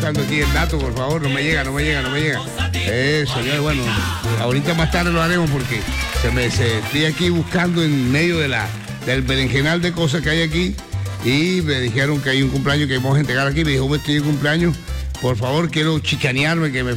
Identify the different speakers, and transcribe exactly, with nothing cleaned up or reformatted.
Speaker 1: buscando aquí el dato, por favor. No me llega, no me llega, no me llega. Eh, señor, bueno, ahorita más tarde lo haremos porque se me se, estoy aquí buscando en medio de la del berenjenal de cosas que hay aquí y me dijeron que hay un cumpleaños que vamos a entregar aquí. Me dijo, me estoy de cumpleaños, por favor, quiero chicanearme, que me